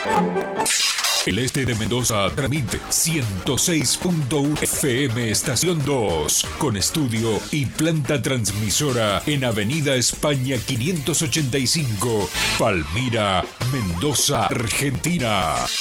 El este de Mendoza transmite 106.1 FM Estación 2, con estudio y planta transmisora en Avenida España 585, Palmira, Mendoza, Argentina.